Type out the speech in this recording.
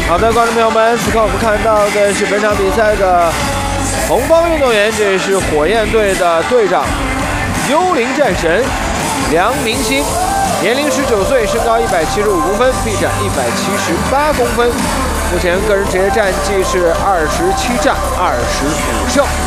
好的，观众朋友们，此刻我们看到的是本场比赛的红方运动员，这是火焰队的队长幽灵战神梁明星，年龄19岁，身高175公分，臂展178公分。目前个人职业战绩是27战25胜。